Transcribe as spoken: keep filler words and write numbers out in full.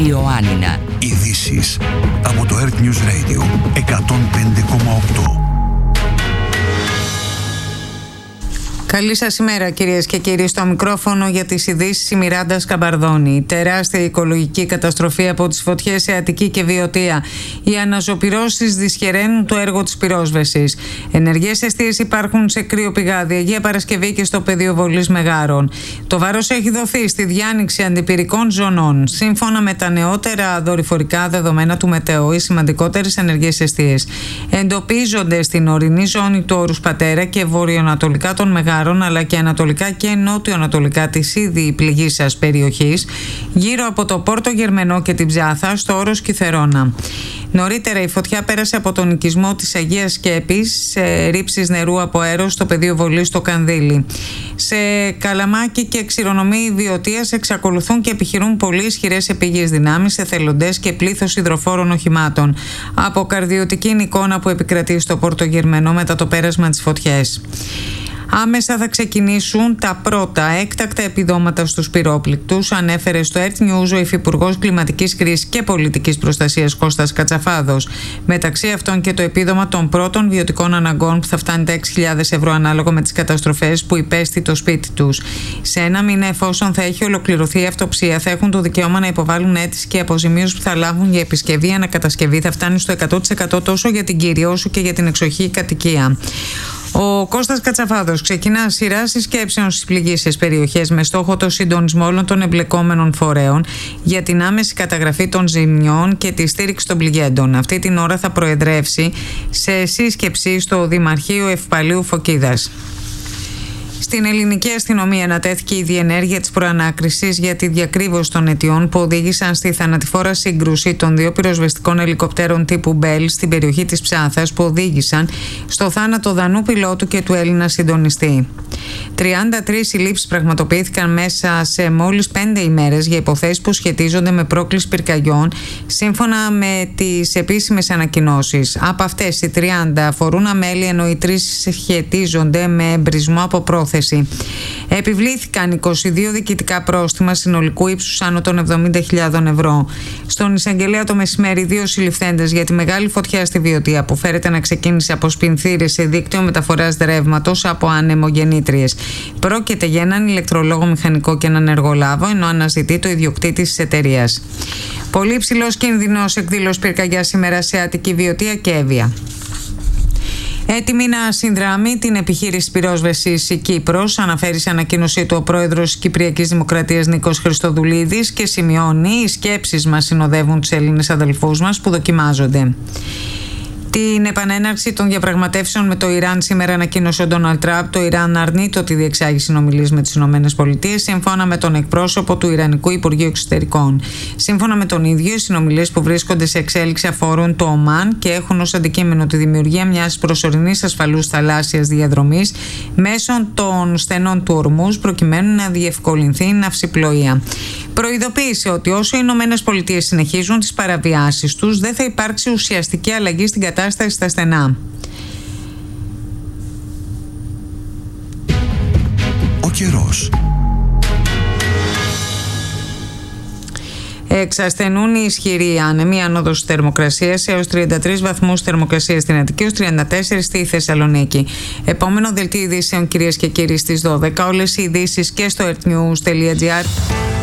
Ιωάννινα. Ειδήσεις από το Earth News Radio εκατόν πέντε κόμμα οκτώ. Καλή σας ημέρα κυρίες και κύριοι, στο μικρόφωνο για τις ειδήσεις η Μιράντα Σκαμπαρδόνη. Τεράστια οικολογική καταστροφή από τις φωτιές σε Αττική και Βιωτία. Οι αναζωπυρώσεις δυσχεραίνουν το έργο της πυρόσβεσης. Ενεργές εστίες υπάρχουν σε κρύο-πηγάδι, Αγία Παρασκευή και στο πεδίο βολής Μεγάρων. Το βάρος έχει δοθεί στη διάνοιξη αντιπυρικών ζωνών. Σύμφωνα με τα νεότερα δορυφορικά δεδομένα του Μετεό, οι σημαντικότερες ενεργές εστίες εντοπίζονται στην ορεινή ζώνη του όρους Πατέρα και βορειοανατολικά των Μεγάρων, αλλά και ανατολικά και νότιο-ανατολικά της ήδη πληγήσας περιοχής, γύρω από το Πόρτο Γερμενό και την Ψάθα, στο όρος Κιθερώνα. Νωρίτερα η φωτιά πέρασε από τον οικισμό της Αγίας Σκέπης σε ρήψεις νερού από αέρος στο πεδίο βολής στο Κανδύλι. Σε Καλαμάκι και Ξηρονομί Βιωτίας εξακολουθούν και επιχειρούν πολύ ισχυρές επίγειες δυνάμεις, εθελοντές και πλήθος υδροφόρων οχημάτων. Αποκαρδιωτική είναι η εικόνα που επικρατεί στο Πόρτο Γερμενό μετά το πέρασμα της φωτιές. Άμεσα θα ξεκινήσουν τα πρώτα έκτακτα επιδόματα στους πυρόπληκτους, ανέφερε στο Earth News ο Υφυπουργός Κλιματικής Κρίσης και Πολιτικής Προστασίας Κώστας Κατσαφάδος. Μεταξύ αυτών και το επίδομα των πρώτων βιωτικών αναγκών που θα φτάνει τα έξι χιλιάδες ευρώ ανάλογα με τις καταστροφές που υπέστη το σπίτι τους. Σε ένα μήνα, εφόσον θα έχει ολοκληρωθεί η αυτοψία, θα έχουν το δικαίωμα να υποβάλουν αίτηση και η αποζημίωση που θα λάβουν για επισκευή ή ανακατασκευή θα φτάνει στο εκατό τοις εκατό τόσο για την κύριο όσο και για την εξοχή κατοικία. Ο Κώστας Κατσαφάδος ξεκινά σειρά συσκέψεων στις πληγήσεις περιοχές με στόχο το συντονισμό όλων των εμπλεκόμενων φορέων για την άμεση καταγραφή των ζημιών και τη στήριξη των πληγέντων. Αυτή την ώρα θα προεδρεύσει σε σύσκεψη στο Δημαρχείο Ευπαλίου Φωκίδας. Στην ελληνική αστυνομία ανατέθηκε η διενέργεια της προανάκρισης για τη διακρύβωση των αιτιών που οδήγησαν στη θανατηφόρα σύγκρουση των δύο πυροσβεστικών ελικοπτέρων τύπου Μπέλ στην περιοχή της Ψάθας, που οδήγησαν στο θάνατο Δανού πιλότου και του Έλληνα συντονιστή. τριάντα τρεις συλλήψεις πραγματοποιήθηκαν μέσα σε μόλις πέντε ημέρες για υποθέσεις που σχετίζονται με πρόκληση πυρκαγιών, σύμφωνα με τις επίσημες ανακοινώσεις. Από αυτές οι τριάντα αφορούν αμέλη, ενώ οι τρεις σχετίζονται με εμπρισμό από πρόθεση. Επιβλήθηκαν είκοσι δύο διοικητικά πρόστιμα συνολικού ύψους άνω των εβδομήντα χιλιάδες ευρώ. Στον εισαγγελέα το μεσημέρι, δύο συλληφθέντες για τη μεγάλη φωτιά στη Βιωτία που φέρεται να ξεκίνησε από σπινθήρες σε δίκτυο μεταφοράς ρεύματος από ανεμογεννήτριες. Πρόκειται για έναν ηλεκτρολόγο μηχανικό και έναν εργολάβο, ενώ αναζητεί το ιδιοκτήτη της εταιρείας. Πολύ υψηλός κίνδυνος εκδήλωση πυρκαγιά σήμερα σε Αττική, Βιωτία και Εύβοια. Έτοιμη να συνδράμει την επιχείρηση πυρόσβεσης η Κύπρος, αναφέρει σε ανακοίνωσή του ο πρόεδρος της Κυπριακής Δημοκρατίας Νίκος Χριστοδουλίδης και σημειώνει: οι σκέψεις μας συνοδεύουν τους Έλληνες αδελφούς μας που δοκιμάζονται. Την επανέναρξη των διαπραγματεύσεων με το Ιράν σήμερα ανακοίνωσε ο Ντόναλντ Τραμπ. Το Ιράν αρνείται ότι διεξάγει συνομιλίες με τις ΗΠΑ, σύμφωνα με τον εκπρόσωπο του Ιρανικού Υπουργείου Εξωτερικών. Σύμφωνα με τον ίδιο, οι συνομιλίες που βρίσκονται σε εξέλιξη αφορούν το Ομάν και έχουν ως αντικείμενο τη δημιουργία μιας προσωρινής ασφαλούς θαλάσσιας διαδρομής μέσω των στενών του Ορμούζ, προκειμένου να διευκολυνθεί η ναυσιπλοεία. Προειδοποίησε ότι όσο οι ΗΠΑ συνεχίζουν τις παραβιάσεις τους, δεν θα υπάρξει ουσιαστική αλλαγή στην κατάσταση στα στενά. Ο καιρός. Εξασθενούν οι ισχυροί άνεμοι, άνοδος θερμοκρασίας έως τριάντα τρεις βαθμούς θερμοκρασίας στην Αττική, έως τριάντα τέσσερα στη Θεσσαλονίκη. Επόμενο δελτίο ειδήσεων, κυρίες και κύριοι, στις δώδεκα. Όλες οι ειδήσεις και στο earthnews.gr.